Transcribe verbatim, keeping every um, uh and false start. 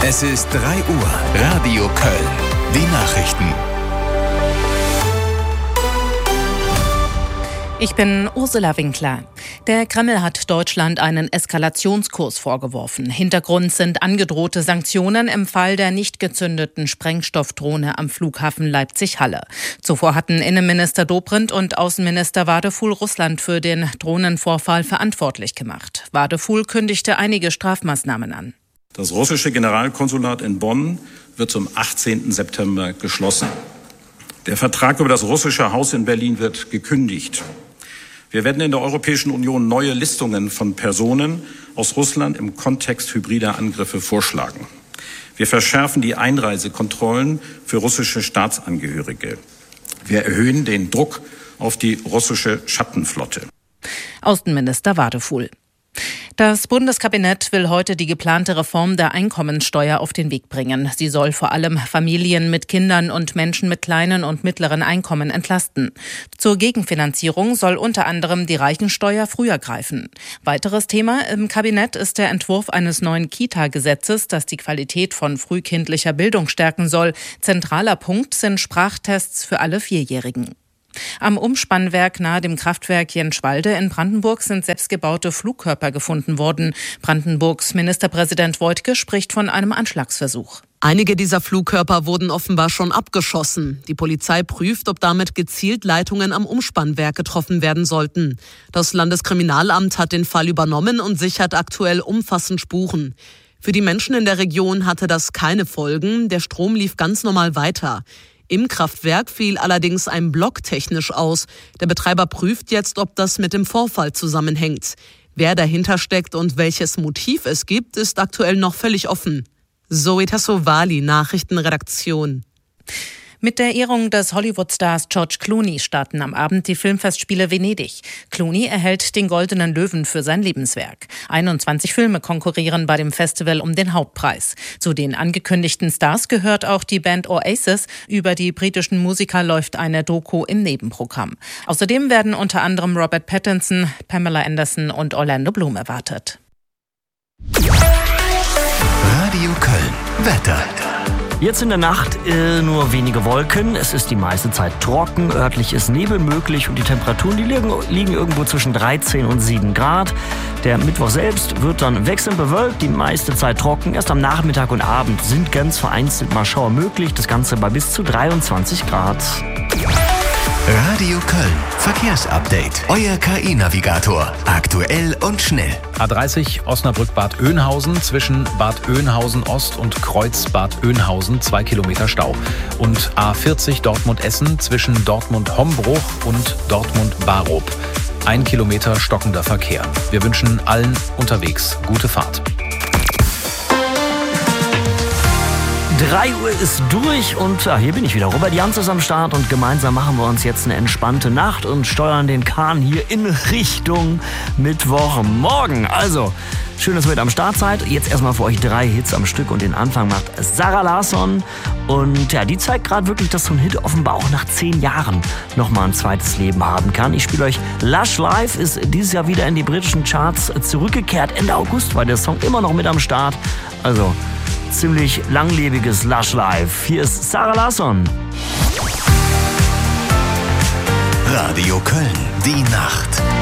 Es ist drei Uhr. Radio Köln. Die Nachrichten. Ich bin Ursula Winkler. Der Kreml hat Deutschland einen Eskalationskurs vorgeworfen. Hintergrund sind angedrohte Sanktionen im Fall der nicht gezündeten Sprengstoffdrohne am Flughafen Leipzig-Halle. Zuvor hatten Innenminister Dobrindt und Außenminister Wadefuhl Russland für den Drohnenvorfall verantwortlich gemacht. Wadefuhl kündigte einige Strafmaßnahmen an. Das russische Generalkonsulat in Bonn wird zum achtzehnten September geschlossen. Der Vertrag über das russische Haus in Berlin wird gekündigt. Wir werden in der Europäischen Union neue Listungen von Personen aus Russland im Kontext hybrider Angriffe vorschlagen. Wir verschärfen die Einreisekontrollen für russische Staatsangehörige. Wir erhöhen den Druck auf die russische Schattenflotte. Außenminister Wadefuhl. Das Bundeskabinett will heute die geplante Reform der Einkommensteuer auf den Weg bringen. Sie soll vor allem Familien mit Kindern und Menschen mit kleinen und mittleren Einkommen entlasten. Zur Gegenfinanzierung soll unter anderem die Reichensteuer früher greifen. Weiteres Thema im Kabinett ist der Entwurf eines neuen Kita-Gesetzes, das die Qualität von frühkindlicher Bildung stärken soll. Zentraler Punkt sind Sprachtests für alle Vierjährigen. Am Umspannwerk nahe dem Kraftwerk Jenschwalde in Brandenburg sind selbstgebaute Flugkörper gefunden worden. Brandenburgs Ministerpräsident Woidke spricht von einem Anschlagsversuch. Einige dieser Flugkörper wurden offenbar schon abgeschossen. Die Polizei prüft, ob damit gezielt Leitungen am Umspannwerk getroffen werden sollten. Das Landeskriminalamt hat den Fall übernommen und sichert aktuell umfassend Spuren. Für die Menschen in der Region hatte das keine Folgen. Der Strom lief ganz normal weiter. Im Kraftwerk fiel allerdings ein Block technisch aus. Der Betreiber prüft jetzt, ob das mit dem Vorfall zusammenhängt. Wer dahinter steckt und welches Motiv es gibt, ist aktuell noch völlig offen. Zoe Tassovali, Nachrichtenredaktion. Mit der Ehrung des Hollywood-Stars George Clooney starten am Abend die Filmfestspiele Venedig. Clooney erhält den Goldenen Löwen für sein Lebenswerk. einundzwanzig Filme konkurrieren bei dem Festival um den Hauptpreis. Zu den angekündigten Stars gehört auch die Band Oasis. Über die britischen Musiker läuft eine Doku im Nebenprogramm. Außerdem werden unter anderem Robert Pattinson, Pamela Anderson und Orlando Bloom erwartet. Radio Köln. Wetter. Jetzt in der Nacht äh, nur wenige Wolken. Es ist die meiste Zeit trocken. Örtlich ist Nebel möglich und die Temperaturen die liegen, liegen irgendwo zwischen dreizehn und sieben Grad. Der Mittwoch selbst wird dann wechselnd bewölkt, die meiste Zeit trocken. Erst am Nachmittag und Abend sind ganz vereinzelt mal Schauer möglich. Das Ganze bei bis zu dreiundzwanzig Grad. Radio Köln. Verkehrsupdate. Euer K I-Navigator. Aktuell und schnell. A dreißig Osnabrück-Bad Oeynhausen zwischen Bad Oeynhausen-Ost und Kreuz-Bad Oeynhausen zwei Kilometer Stau. Und A vierzig Dortmund-Essen zwischen Dortmund-Hombruch und Dortmund-Barup. Ein Kilometer stockender Verkehr. Wir wünschen allen unterwegs gute Fahrt. drei Uhr ist durch und ja, hier bin ich wieder. Robert Jans ist am Start und gemeinsam machen wir uns jetzt eine entspannte Nacht und steuern den Kahn hier in Richtung Mittwochmorgen. Also, schön, dass ihr mit am Start seid. Jetzt erstmal für euch drei Hits am Stück und den Anfang macht Zara Larsson. Und ja, die zeigt gerade wirklich, dass so ein Hit offenbar auch nach zehn Jahren nochmal ein zweites Leben haben kann. Ich spiele euch Lush Life, ist dieses Jahr wieder in die britischen Charts zurückgekehrt. Ende August war der Song immer noch mit am Start. Also, ziemlich langlebiges Lush Life. Hier ist Zara Larsson. Radio Köln, die Nacht.